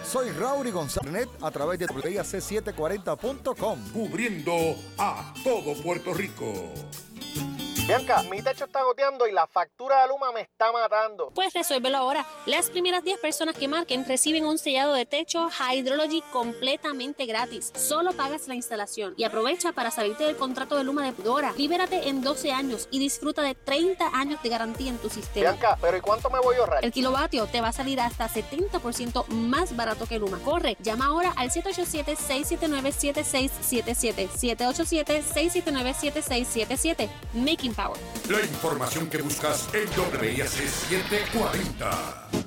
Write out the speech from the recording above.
Soy Raúl González a través de WIAC740.com. Cubriendo a todo Puerto Rico. Bianca, mi techo está goteando y la factura de Luma me está matando. Pues resuélvelo ahora. Las primeras 10 personas que marquen reciben un sellado de techo Hydrology completamente gratis. Solo pagas la instalación y aprovecha para salirte del contrato de Luma de Dora. Libérate en 12 años y disfruta de 30 años de garantía en tu sistema. Bianca, ¿pero y cuánto me voy a ahorrar? El kilovatio te va a salir hasta 70% más barato que Luma. Corre, llama ahora al 787-679-7677. 787-679-7677. Making Power. La información que buscas en WIAC 740.